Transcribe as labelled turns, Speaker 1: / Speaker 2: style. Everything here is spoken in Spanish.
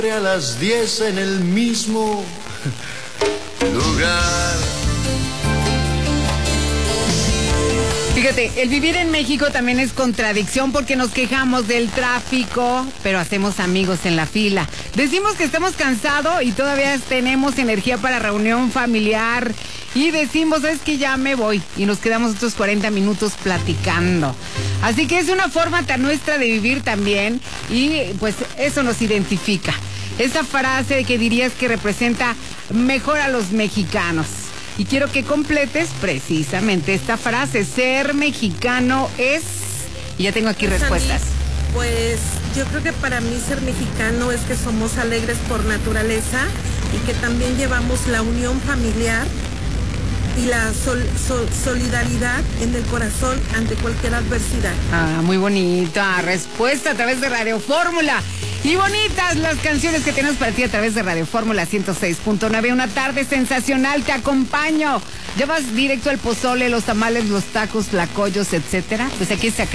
Speaker 1: A las 10 en el mismo lugar.
Speaker 2: Fíjate, el vivir en México también es contradicción porque nos quejamos del tráfico, pero hacemos amigos en la fila. Decimos que estamos cansados y todavía tenemos energía para reunión familiar. Y decimos, es que ya me voy. Y nos quedamos otros 40 minutos platicando. Así que es una forma tan nuestra de vivir también. Y pues eso nos identifica. Esa frase que dirías que representa mejor a los mexicanos. Y quiero que completes precisamente esta frase. Ser mexicano es... Y ya tengo aquí respuestas.
Speaker 3: Pues yo creo que para mí ser mexicano es que somos alegres por naturaleza y que también llevamos la unión familiar y la solidaridad en el corazón ante cualquier adversidad.
Speaker 2: Ah, muy bonita respuesta a través de Radio Fórmula. Y bonitas las canciones que tenemos para ti a través de Radio Fórmula 106.9. Una tarde sensacional, te acompaño. ¿Ya vas directo al pozole, los tamales, los tacos, tlacoyos, etcétera? Pues aquí se